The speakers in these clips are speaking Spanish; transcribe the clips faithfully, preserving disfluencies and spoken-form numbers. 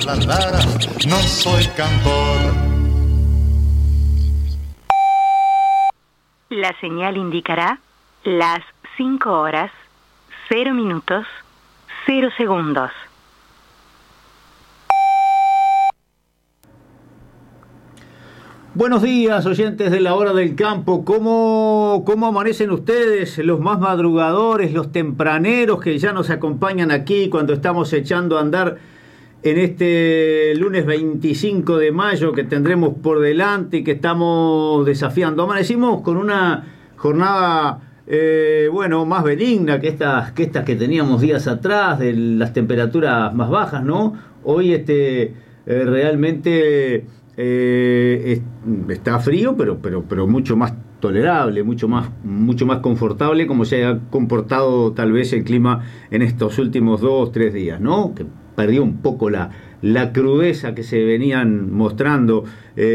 la, la, la, no soy cantor. La señal indicará las cinco horas, cero minutos, cero segundos. Buenos días, oyentes de la Hora del Campo. ¿Cómo, cómo amanecen ustedes, los más madrugadores, los tempraneros que ya nos acompañan aquí cuando estamos echando a andar en este lunes veinticinco de mayo que tendremos por delante y que estamos desafiando? Amanecimos con una jornada, eh, bueno, más benigna que estas, que estas que teníamos días atrás, de las temperaturas más bajas, ¿no? Hoy este, eh, realmente... Eh, está frío, pero, pero, pero mucho más tolerable, mucho más, mucho más confortable, como se ha comportado tal vez el clima en estos últimos dos, tres días, ¿no? Que perdió un poco la, la crudeza que se venían mostrando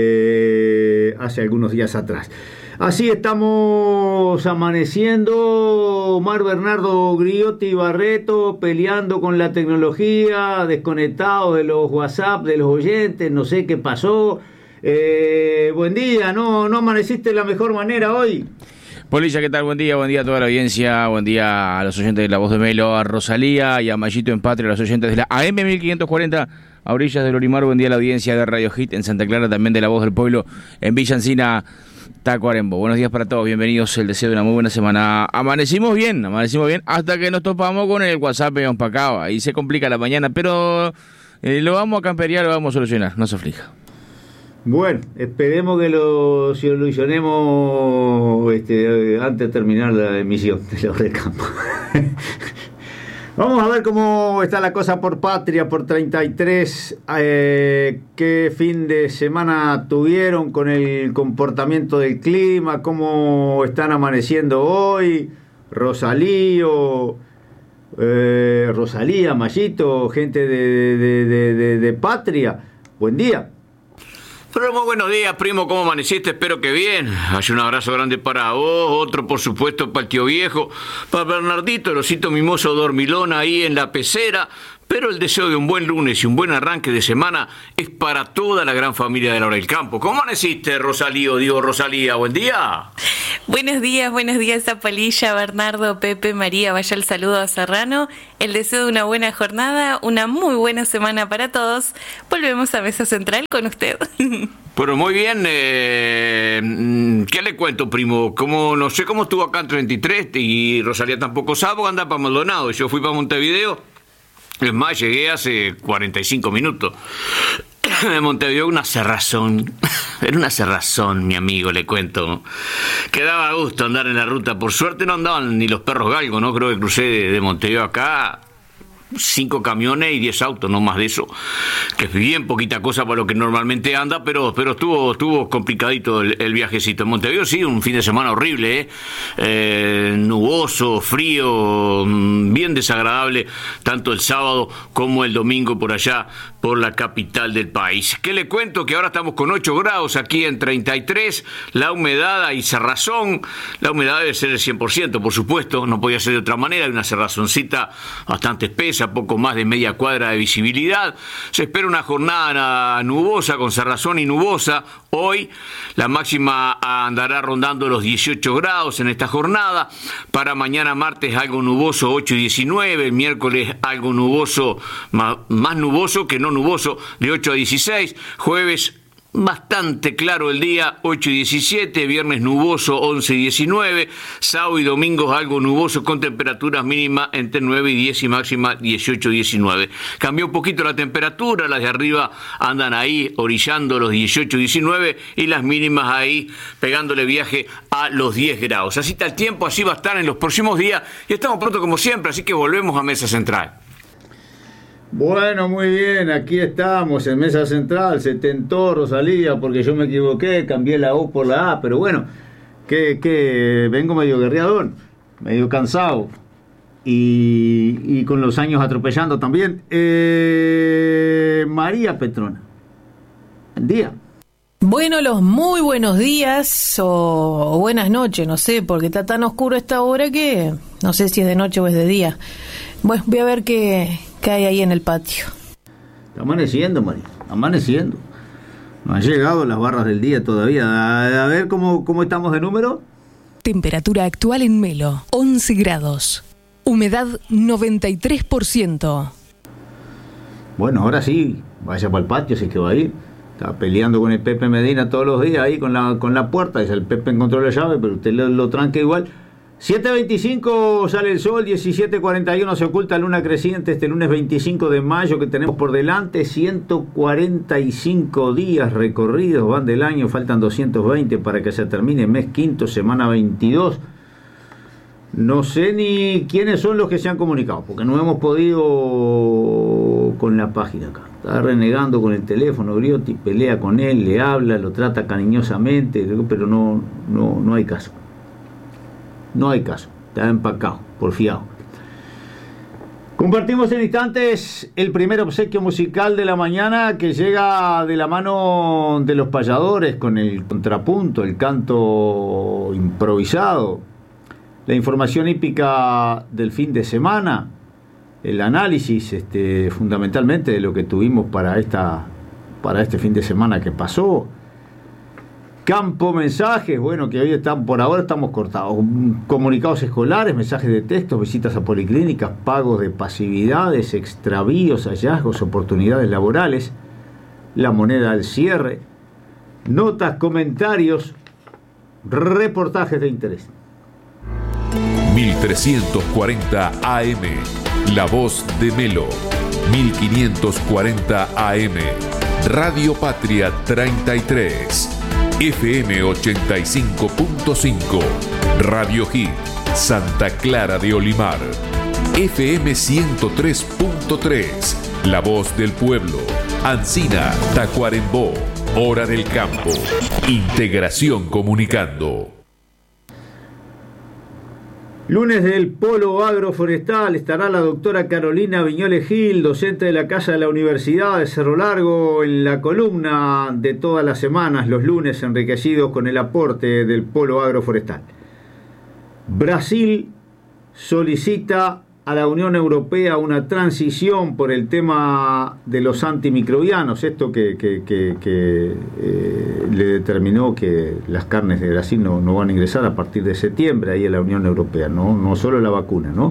eh, hace algunos días atrás. Así estamos amaneciendo, Omar Bernardo Griotti Barreto, peleando con la tecnología, desconectado de los WhatsApp de los oyentes, no sé qué pasó. Eh, buen día, ¿no, no amaneciste de la mejor manera hoy? Polilla, ¿qué tal? Buen día, buen día a toda la audiencia, buen día a los oyentes de La Voz de Melo, a Rosalía y a Mayito en Patria, a los oyentes de la A M mil quinientos cuarenta, a orillas del Olimar, buen día a la audiencia de Radio Hit en Santa Clara, también de La Voz del Pueblo en Villa Encina, Tacuarembó. Buenos días para todos, bienvenidos, el deseo de una muy buena semana. Amanecimos bien, amanecimos bien, hasta que nos topamos con el WhatsApp de Ompacaba, ahí se complica la mañana, pero eh, lo vamos a camperear, lo vamos a solucionar, no se aflija. Bueno, esperemos que lo solucionemos este, antes de terminar la emisión de La Hora del Campo. Vamos a ver cómo está la cosa por Patria, por treinta y tres. Eh, ¿Qué fin de semana tuvieron con el comportamiento del clima? ¿Cómo están amaneciendo hoy? Rosalío, eh, Rosalía, Mayito, gente de, de, de, de, de Patria. Buen día. Pero muy buenos días, primo, ¿cómo amaneciste? Espero que bien. Hay un abrazo grande para vos, otro por supuesto para el tío viejo, para Bernardito, el osito mimoso dormilón ahí en la pecera. Pero el deseo de un buen lunes y un buen arranque de semana es para toda la gran familia de La Hora del Campo. ¿Cómo amaneciste, Rosalío? Digo, Rosalía, buen día. Buenos días, buenos días a Polilla, Bernardo, Pepe, María, vaya el saludo a Serrano. El deseo de una buena jornada, una muy buena semana para todos. Volvemos a Mesa Central con usted. Pero muy bien, eh, ¿qué le cuento, primo? Como no sé cómo estuvo acá en treinta y tres y Rosalía tampoco sabe, anda para Maldonado. Yo fui para Montevideo. Es más, llegué hace cuarenta y cinco minutos. De Montevideo, una cerrazón. Era una cerrazón, mi amigo, le cuento. Que daba gusto andar en la ruta. Por suerte no andaban ni los perros galgos, ¿no? Creo que crucé de, de Montevideo acá cinco camiones y diez autos, no más de eso, que es bien poquita cosa para lo que normalmente anda, pero pero estuvo estuvo complicadito el, el viajecito. En Montevideo sí, un fin de semana horrible, ¿eh? Eh, nuboso, frío, bien desagradable, tanto el sábado como el domingo por allá, por la capital del país. ¿Qué le cuento? Que ahora estamos con ocho grados aquí en treinta y tres, la humedad, hay cerrazón, la humedad debe ser el cien por ciento, por supuesto, no podía ser de otra manera, hay una cerrazoncita bastante espesa, poco más de media cuadra de visibilidad. Se espera una jornada nubosa, con cerrazón y nubosa. Hoy la máxima andará rondando los dieciocho grados en esta jornada. Para mañana martes algo nuboso, ocho y diecinueve. El miércoles algo nuboso, más, más nuboso que no nuboso, de ocho a dieciséis. Jueves bastante claro el día, ocho y diecisiete, viernes nuboso, once y diecinueve, sábado y domingo algo nuboso con temperaturas mínimas entre nueve y diez y máxima dieciocho y diecinueve. Cambió un poquito la temperatura, las de arriba andan ahí orillando los dieciocho y diecinueve y las mínimas ahí pegándole viaje a los diez grados. Así está el tiempo, así va a estar en los próximos días y estamos pronto como siempre, así que volvemos a Mesa Central. Bueno, muy bien, aquí estamos en Mesa Central. Se tentó Rosalía porque yo me equivoqué, cambié la O por la A, pero bueno, que, que vengo medio guerreador, medio cansado y, y con los años atropellando también. Eh, María Petrona, buen día. Bueno, los muy buenos días o, o buenas noches, no sé, porque está tan oscuro esta hora que no sé si es de noche o es de día. Bueno, voy a ver qué, qué hay ahí en el patio. Está amaneciendo, María, amaneciendo. No han llegado las barras del día todavía. A, a ver cómo, cómo estamos de número. Temperatura actual en Melo, once grados. Humedad noventa y tres por ciento. Bueno, ahora sí, vaya para el patio, si es que va a ir. Está peleando con el Pepe Medina todos los días ahí con la, con la puerta. Dice, el Pepe encontró la llave, pero usted lo, lo tranca igual. siete veinticinco sale el sol, diecisiete cuarenta y uno se oculta luna creciente este lunes veinticinco de mayo que tenemos por delante. ciento cuarenta y cinco días recorridos van del año, faltan doscientos veinte para que se termine mes quinto, semana veintidós. No sé ni quiénes son los que se han comunicado, porque no hemos podido con la página acá. Está renegando con el teléfono, Griotti, pelea con él, le habla, lo trata cariñosamente, pero no, no, no hay caso. No hay caso, está empacado, porfiado. Compartimos en instantes el primer obsequio musical de la mañana que llega de la mano de los payadores con el contrapunto, el canto improvisado, la información hípica del fin de semana, el análisis este, fundamentalmente de lo que tuvimos para, esta, para este fin de semana que pasó. Campo mensajes, bueno, que hoy están, por ahora estamos cortados. Comunicados escolares, mensajes de texto, visitas a policlínicas, pagos de pasividades, extravíos, hallazgos, oportunidades laborales, la moneda al cierre, notas, comentarios, reportajes de interés. mil trescientos cuarenta A M, La Voz de Melo. mil quinientos cuarenta A M, Radio Patria treinta y tres. F M ochenta y cinco punto cinco, Radio Hit, Santa Clara de Olimar. F M ciento tres punto tres, La Voz del Pueblo, Ancina, Tacuarembó, Hora del Campo. Integración Comunicando. Lunes del Polo Agroforestal, estará la doctora Carolina Viñoles Gil, docente de la Casa de la Universidad de Cerro Largo, en la columna de todas las semanas, los lunes, enriquecidos con el aporte del Polo Agroforestal. Brasil solicita a la Unión Europea una transición por el tema de los antimicrobianos, esto que, que, que, que eh, le determinó que las carnes de Brasil no, no van a ingresar a partir de septiembre ahí a la Unión Europea, no, no solo la vacuna, ¿no?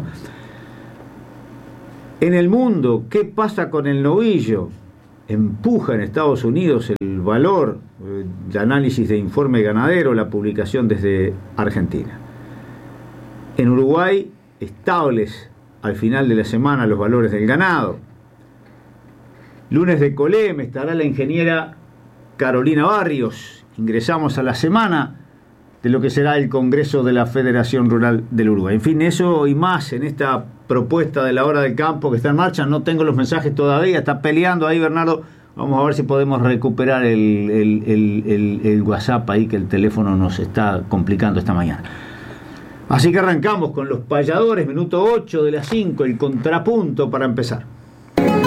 En el mundo, ¿qué pasa con el novillo? Empuja en Estados Unidos el valor eh, de análisis de informe ganadero, la publicación desde Argentina. En Uruguay, estables al final de la semana los valores del ganado. Lunes de Colem, estará la ingeniera Carolina Barrios. Ingresamos a la semana de lo que será el Congreso de la Federación Rural del Uruguay. En fin, eso y más en esta propuesta de la hora del campo que está en marcha. No tengo los mensajes todavía, está peleando ahí Bernardo. Vamos a ver si podemos recuperar el, el, el, el, el WhatsApp ahí, que el teléfono nos está complicando esta mañana. Así que arrancamos con los payadores, minuto ocho de las cinco, el contrapunto para empezar.